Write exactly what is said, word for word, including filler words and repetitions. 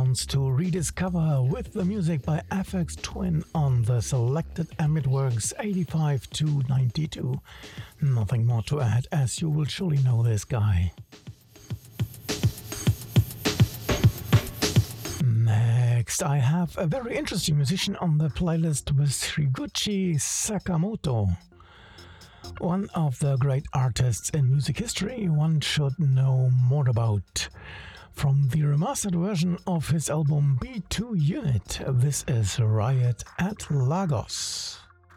sounds to rediscover with the music by Aphex Twin on the selected Ambient Works eighty-five to ninety-two. Nothing more to add, as you will surely know this guy. Next, I have a very interesting musician on the playlist with Shriguchi Sakamoto. One of the great artists in music history one should know more about. From the remastered version of his album B two Unit, this is Riot at Lagos.